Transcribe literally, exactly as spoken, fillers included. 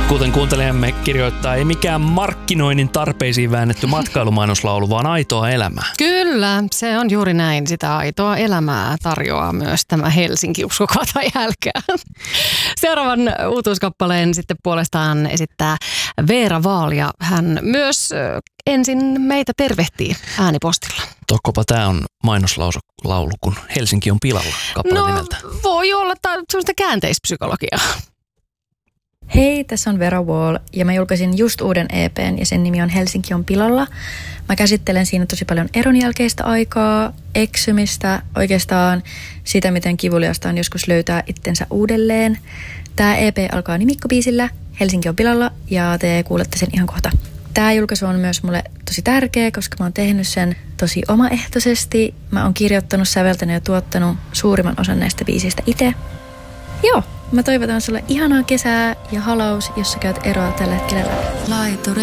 Kuten kuuntelijamme kirjoittaa, ei mikään markkinoinnin tarpeisiin väännetty matkailumainoslaulu, vaan aitoa elämää. Kyllä, se on juuri näin. Sitä aitoa elämää tarjoaa myös tämä Helsinki, uskokaa tai älkää. Seuraavan uutuuskappaleen sitten puolestaan esittää Veera Wahl ja hän myös ensin meitä tervehtii äänipostilla. Tokkopa tämä on mainoslaulu, kun Helsinki on pilalla kappale no, nimeltä. Voi olla sellaista käänteispsykologiaa. Hei, tässä on Veera Wahl ja mä julkaisin just uuden E P:n ja sen nimi on Helsinki on pilalla. Mä käsittelen siinä tosi paljon eron jälkeistä aikaa, eksymistä, oikeastaan sitä, miten kivuliasta on joskus löytää itsensä uudelleen. Tää E P alkaa nimikkobiisillä Helsinki on pilalla ja te kuulette sen ihan kohta. Tää julkaisu on myös mulle tosi tärkeä, koska mä oon tehnyt sen tosi omaehtoisesti. Mä oon kirjoittanut, säveltänyt ja tuottanut suurimman osan näistä biisistä itse. Joo, mä toivotan sulle ihanaa kesää ja halaus, jos sä käyt eroa tällä hetkellä läpi.